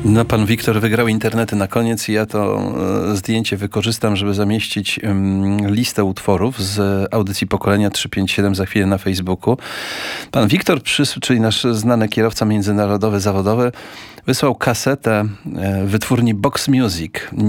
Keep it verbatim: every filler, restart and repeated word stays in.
No, pan Wiktor wygrał internety na koniec i ja to e, zdjęcie wykorzystam, żeby zamieścić em, listę utworów z audycji Pokolenia trzysta pięćdziesiąt siedem za chwilę na Facebooku. Pan Wiktor Przysł, czyli nasz znany kierowca międzynarodowy, zawodowy, wysłał kasetę e, wytwórni Box Music.